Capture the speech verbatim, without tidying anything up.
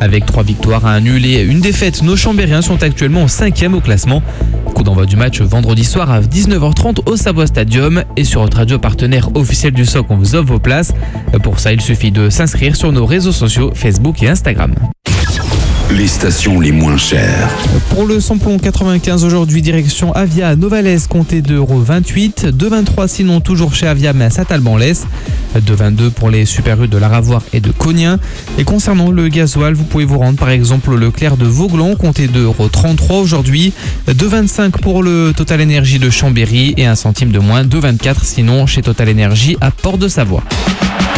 Avec trois victoires à un nul et une défaite, nos Chambériens sont actuellement au cinquième au classement. Coup d'envoi du match vendredi soir à dix-neuf heures trente au Savoie Stadium. Et sur notre radio partenaire officiel du S O C, on vous offre vos places. Pour ça, il suffit de s'inscrire sur nos réseaux sociaux Facebook et Instagram. Les stations les moins chères. Pour le samplon quatre-vingt-quinze aujourd'hui, direction Avia à Novalaise, comptez deux euros vingt-huit. deux euros vingt-trois sinon toujours chez Avia mais à Saint-Alban-Lès. deux euros vingt-deux pour les super U de Laravoir et de Cognien. Et concernant le gasoil, vous pouvez vous rendre par exemple au Leclerc de Vauglans, comptez deux euros trente-trois aujourd'hui. deux euros vingt-cinq pour le Total Énergie de Chambéry et un centime de moins, deux euros vingt-quatre sinon chez Total Énergie à Port de Savoie.